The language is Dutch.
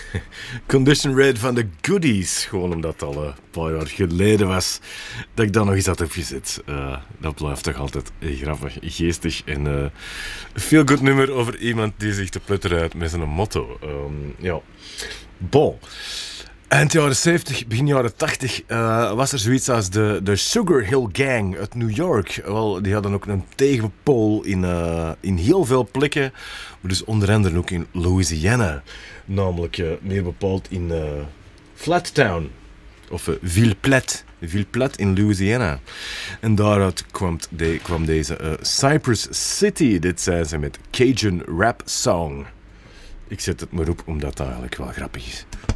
Condition Red van de Goodies. Gewoon omdat het al een paar jaar geleden was dat ik dat nog eens had opgezet. Dat blijft toch altijd grappig, geestig en een feel-good nummer over iemand die zich te pletteren uit met zijn motto. Ja. Bon. Eind jaren 70, begin jaren 80 was er zoiets als de Sugar Hill Gang uit New York. Wel, die hadden ook een tegenpool in heel veel plekken. Dus onder andere ook in Louisiana. Namelijk meer bepaald in Flattown. Of Ville Platte in Louisiana. En daaruit kwam deze Cypress City. Dit zijn ze met Cajun Rap Song. Ik zet het maar op omdat dat eigenlijk wel grappig is.